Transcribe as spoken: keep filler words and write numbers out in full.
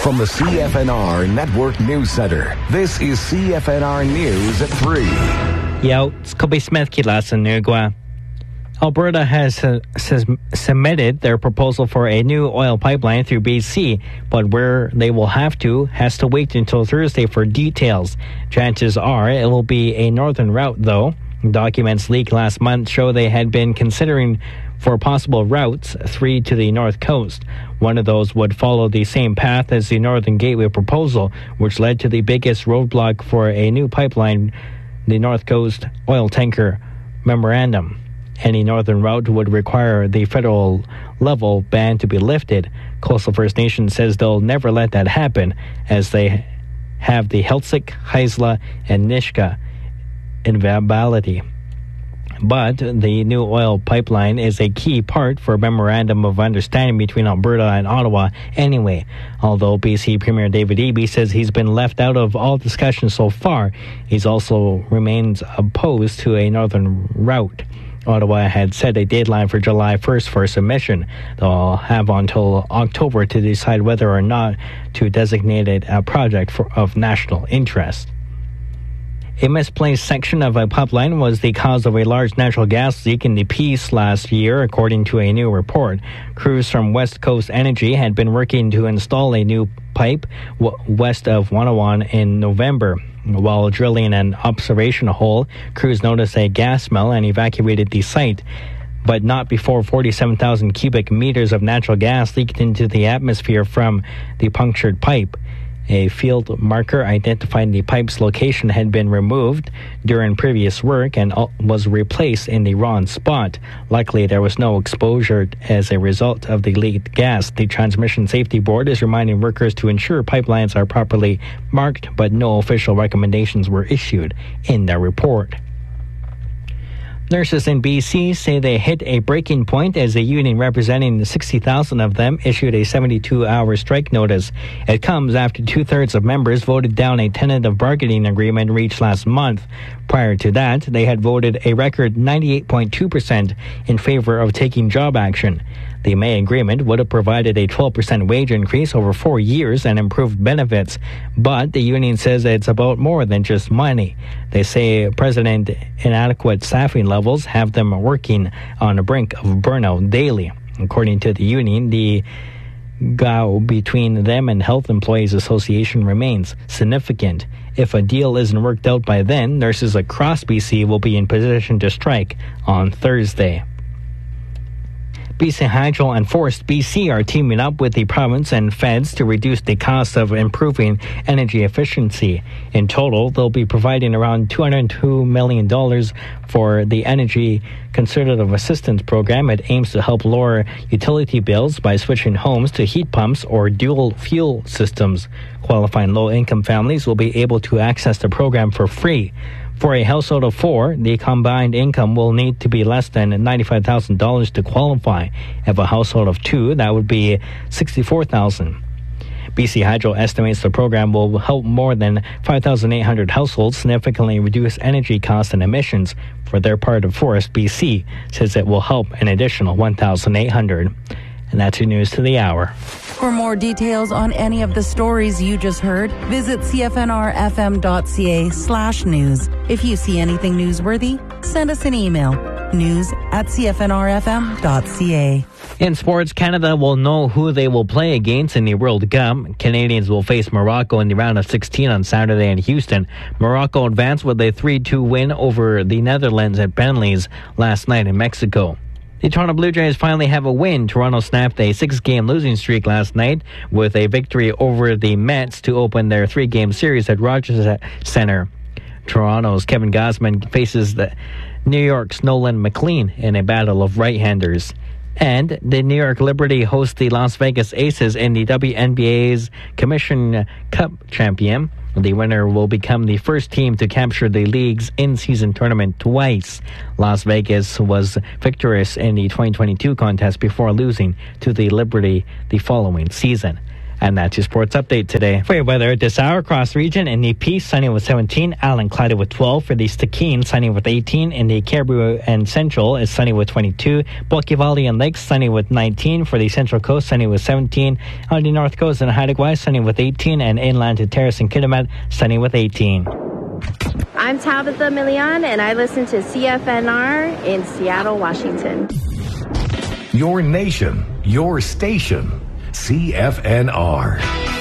From the C F N R Network News Center, this is C F N R News at three. Yo, it's Kobe Smith Kilasan Nugwa. Alberta has uh, says, submitted their proposal for a new oil pipeline through B C, but where they will have to has to wait until Thursday for details. Chances are it will be a northern route, though. Documents leaked last month show they had been considering for possible routes, three to the north coast. One of those would follow the same path as the Northern Gateway proposal, which led to the biggest roadblock for a new pipeline, the North Coast Oil Tanker Memorandum. Any northern route would require the federal level ban to be lifted. Coastal First Nation says they'll never let that happen, as they have the Heiltsuk, Haisla, and Nisga'a inviolability. But the new oil pipeline is a key part for a memorandum of understanding between Alberta and Ottawa anyway. Although B C Premier David Eby says he's been left out of all discussions so far, he also remains opposed to a northern route. Ottawa had set a deadline for July first for submission. They'll have until October to decide whether or not to designate it a project for, of national interest. A misplaced section of a pipeline was the cause of a large natural gas leak in the Peace last year, according to a new report. Crews from West Coast Energy had been working to install a new pipe w- west of Wanawon in November. While drilling an observation hole, crews noticed a gas smell and evacuated the site, but not before forty-seven thousand cubic meters of natural gas leaked into the atmosphere from the punctured pipe. A field marker identifying the pipe's location had been removed during previous work and was replaced in the wrong spot. Luckily, there was no exposure as a result of the leaked gas. The Transmission Safety Board is reminding workers to ensure pipelines are properly marked, but no official recommendations were issued in their report. Nurses in B C say they hit a breaking point as a union representing sixty thousand of them issued a seventy-two hour strike notice. It comes after two-thirds of members voted down a tentative bargaining agreement reached last month. Prior to that, they had voted a record ninety-eight point two percent in favor of taking job action. The May agreement would have provided a twelve percent wage increase over four years and improved benefits, but the union says it's about more than just money. They say President inadequate staffing levels have them working on the brink of burnout daily. According to the union, the gap between them and Health Employees Association remains significant. If a deal isn't worked out by then, nurses across B C will be in position to strike on Thursday. B C Hydro and Forest B C are teaming up with the province and feds to reduce the cost of improving energy efficiency. In total, they'll be providing around two hundred two million dollars for the Energy Conservative Assistance Program. It aims to help lower utility bills by switching homes to heat pumps or dual fuel systems. Qualifying low-income families will be able to access the program for free. For a household of four, the combined income will need to be less than ninety-five thousand dollars to qualify. If a household of two, that would be sixty-four thousand dollars. B C Hydro estimates the program will help more than five thousand eight hundred households significantly reduce energy costs and emissions. For their part, of Forest B C says it will help an additional one thousand eight hundred. And that's your news to the hour. For more details on any of the stories you just heard, visit cfnrfm.ca slash news. If you see anything newsworthy, send us an email. News at cfnrfm.ca. In sports, Canada will know who they will play against in the World Cup. Canadians will face Morocco in the round of sixteen on Saturday in Houston. Morocco advanced with a three two win over the Netherlands at Bentley's last night in Mexico. The Toronto Blue Jays finally have a win. Toronto snapped a six-game losing streak last night with a victory over the Mets to open their three-game series at Rogers Center. Toronto's Kevin Gausman faces the New York's Nolan McLean in a battle of right-handers. And the New York Liberty host the Las Vegas Aces in the W N B A's Commission Cup champion. The winner will become the first team to capture the league's in-season tournament twice. Las Vegas was victorious in the twenty twenty-two contest before losing to the Liberty the following season. And that's your sports update today. For your weather, this hour across region in the Peace, sunny with seventeen. Allen clouded with twelve. For the Stikine, sunny with eighteen. In the Caribou and Central is sunny with twenty-two. Boki Valley and Lakes, sunny with nineteen. For the Central Coast, sunny with seventeen. On the North Coast and Haida-Gwaii, sunny with eighteen. And inland to Terrace and Kitimat, sunny with eighteen. I'm Tabitha Milian, and I listen to C F N R in Seattle, Washington. Your nation, your station, C F N R.